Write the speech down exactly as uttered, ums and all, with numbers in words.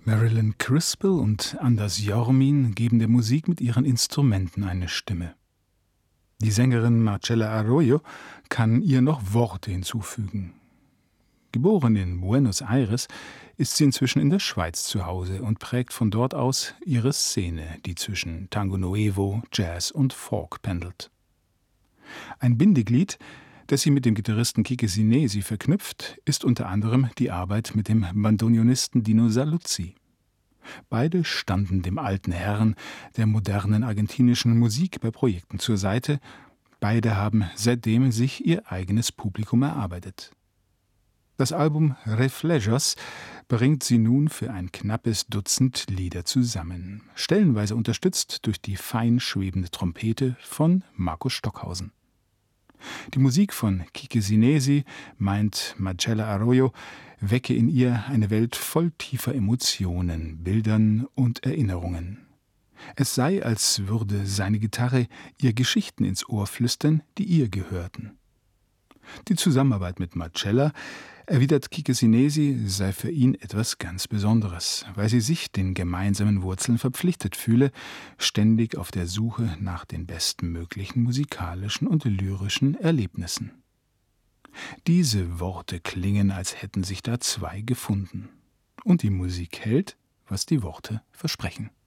Marilyn Crispell und Anders Jormin geben der Musik mit ihren Instrumenten eine Stimme. Die Sängerin Marcela Arroyo kann ihr noch Worte hinzufügen. Geboren in Buenos Aires, ist sie inzwischen in der Schweiz zu Hause und prägt von dort aus ihre Szene, die zwischen Tango Nuevo, Jazz und Folk pendelt. Ein Bindeglied, das sie mit dem Gitarristen Kike Sinesi verknüpft, ist unter anderem die Arbeit mit dem Bandoneonisten Dino Saluzzi. Beide standen dem alten Herrn der modernen argentinischen Musik bei Projekten zur Seite. Beide haben seitdem sich ihr eigenes Publikum erarbeitet. Das Album Reflejos bringt sie nun für ein knappes Dutzend Lieder zusammen, stellenweise unterstützt durch die fein schwebende Trompete von Markus Stockhausen. Die Musik von Kike Sinesi, meint Marcela Arroyo, wecke in ihr eine Welt voll tiefer Emotionen, Bildern und Erinnerungen. Es sei, als würde seine Gitarre ihr Geschichten ins Ohr flüstern, die ihr gehörten. Die Zusammenarbeit mit Marcela, erwidert Kike Sinesi, sei für ihn etwas ganz Besonderes, weil sie sich den gemeinsamen Wurzeln verpflichtet fühle, ständig auf der Suche nach den besten möglichen musikalischen und lyrischen Erlebnissen. Diese Worte klingen, als hätten sich da zwei gefunden. Und die Musik hält, was die Worte versprechen.